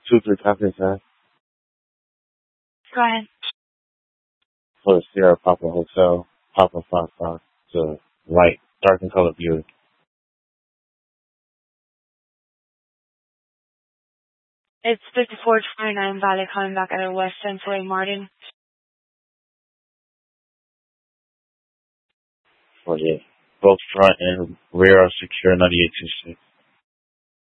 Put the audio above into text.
2-3 copies, huh? Go ahead. For the Sierra Papa Hotel, Papa Fox, the light, dark in color Buick. It's 5429 Valley coming back at a West Central Martin. Oh yeah. Both front and rear are secure 9826.